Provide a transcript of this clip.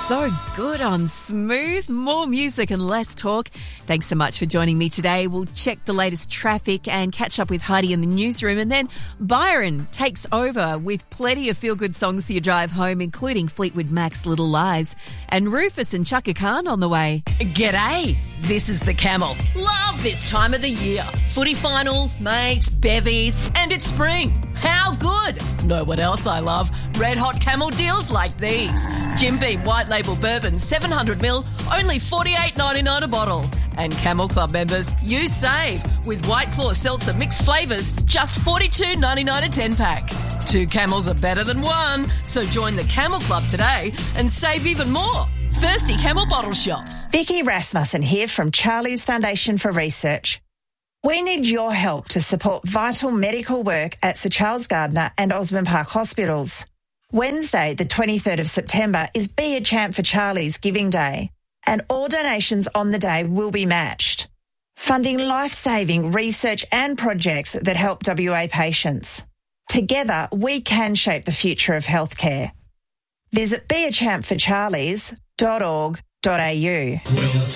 So good on Smooth. More music and less talk. Thanks so much for joining me today. We'll check the latest traffic and catch up with Heidi in the newsroom. And then Byron takes over with plenty of feel-good songs for your drive home, including Fleetwood Mac's Little Lies. And Rufus and Chaka Khan on the way. G'day. This is the Camel. Love this time of the year. Footy finals, mates, bevies, and it's spring. How good? Know what else I love? Red hot Camel deals like these. Jim Beam White Label Bourbon 700ml, only $48.99 a bottle. And Camel Club members, you save with White Claw Seltzer mixed flavours, just $42.99 a 10-pack. 2 Camels are better than one, so join the Camel Club today and save even more. Thirsty Camel bottle shops. Vicky Rasmussen here from Charlie's Foundation for Research. We need your help to support vital medical work at Sir Charles Gardner and Osborne Park hospitals. Wednesday, the 23rd of September, is Be a Champ for Charlie's Giving Day, and all donations on the day will be matched, funding life-saving research and projects that help WA patients. Together, we can shape the future of healthcare. Visit beachampforcharlies.org.au.